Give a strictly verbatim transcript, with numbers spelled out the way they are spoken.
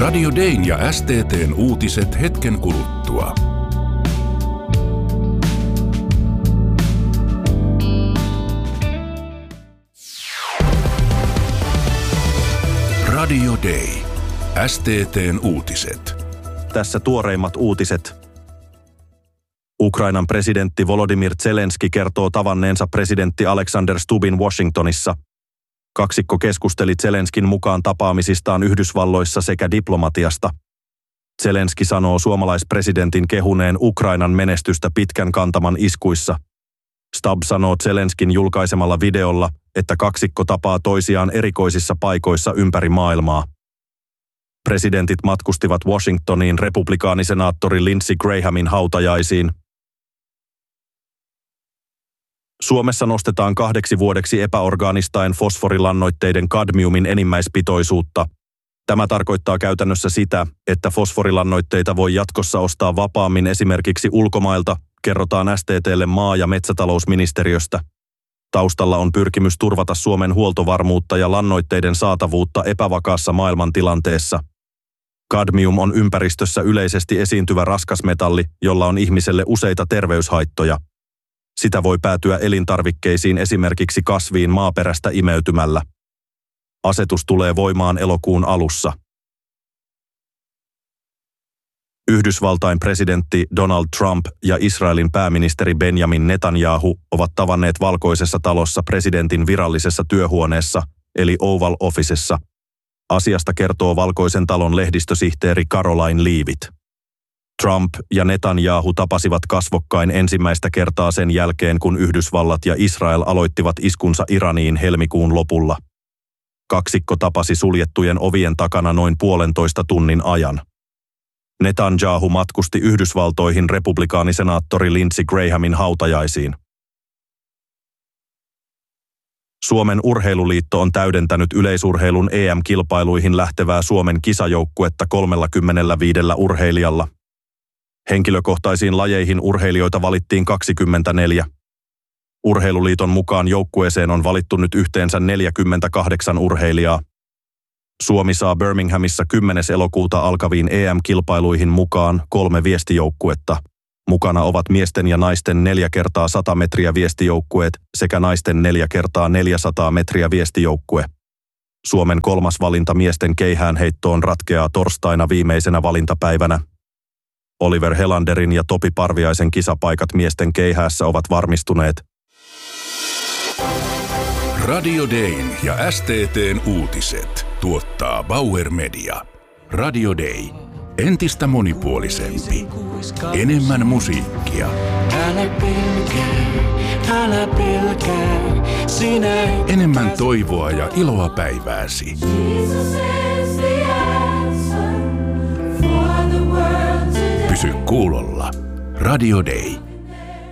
Radio Dayn ja S T T:n uutiset hetken kuluttua. Radio Day. S T T:n uutiset. Tässä tuoreimmat uutiset. Ukrainan presidentti Volodymyr Zelenski kertoo tavanneensa presidentti Alexander Stubbin Washingtonissa. Kaksikko keskusteli Zelenskin mukaan tapaamisistaan Yhdysvalloissa sekä diplomatiasta. Zelenski sanoo suomalaispresidentin kehuneen Ukrainan menestystä pitkän kantaman iskuissa. Stubb sanoo Zelenskin julkaisemalla videolla, että kaksikko tapaa toisiaan erikoisissa paikoissa ympäri maailmaa. Presidentit matkustivat Washingtoniin republikaanisenaattori Lindsey Grahamin hautajaisiin. Suomessa nostetaan kahdeksi vuodeksi epäorgaanistaen fosforilannoitteiden kadmiumin enimmäispitoisuutta. Tämä tarkoittaa käytännössä sitä, että fosforilannoitteita voi jatkossa ostaa vapaammin esimerkiksi ulkomailta, kerrotaan S T T:lle maa- ja metsätalousministeriöstä. Taustalla on pyrkimys turvata Suomen huoltovarmuutta ja lannoitteiden saatavuutta epävakaassa maailmantilanteessa. Kadmium on ympäristössä yleisesti esiintyvä raskasmetalli, jolla on ihmiselle useita terveyshaittoja. Sitä voi päätyä elintarvikkeisiin esimerkiksi kasviin maaperästä imeytymällä. Asetus tulee voimaan elokuun alussa. Yhdysvaltain presidentti Donald Trump ja Israelin pääministeri Benjamin Netanyahu ovat tavanneet Valkoisessa talossa presidentin virallisessa työhuoneessa, eli Oval Officessa. Asiasta kertoo Valkoisen talon lehdistösihteeri Caroline Leavitt. Trump ja Netanyahu tapasivat kasvokkain ensimmäistä kertaa sen jälkeen, kun Yhdysvallat ja Israel aloittivat iskunsa Iraniin helmikuun lopulla. Kaksikko tapasi suljettujen ovien takana noin puolentoista tunnin ajan. Netanyahu matkusti Yhdysvaltoihin republikaanisenaattori Lindsey Grahamin hautajaisiin. Suomen urheiluliitto on täydentänyt yleisurheilun E M-kilpailuihin lähtevää Suomen kisajoukkuetta kolmekymmentäviisi urheilijalla. Henkilökohtaisiin lajeihin urheilijoita valittiin kaksikymmentäneljä. Urheiluliiton mukaan joukkueeseen on valittu nyt yhteensä neljäkymmentäkahdeksan urheilijaa. Suomi saa Birminghamissa kymmenes elokuuta alkaviin E M-kilpailuihin mukaan kolme viestijoukkuetta. Mukana ovat miesten ja naisten neljä kertaa sata metriä viestijoukkueet sekä naisten neljä kertaa neljäsataa metriä viestijoukkue. Suomen kolmas valinta miesten keihäänheittoon ratkeaa torstaina viimeisenä valintapäivänä. Oliver Helanderin ja Topi Parviaisen kisapaikat miesten keihäässä ovat varmistuneet. Radio Dayn ja S T T:n uutiset tuottaa Bauer Media. Radio Day. Entistä monipuolisempi. Enemmän musiikkia. Älä pelkää, älä pelkää, sinä Enemmän toivoa ja iloa päivääsi. Pysy kuulolla. Radio Day.